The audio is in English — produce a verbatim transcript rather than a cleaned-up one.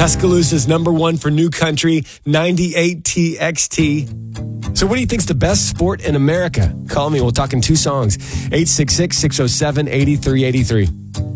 Tuscaloosa's number one for new country, ninety-eight T X T. So what do you think's the best sport in America? Call me. We'll talk in two songs. eight six six, six oh seven, eight three eight three.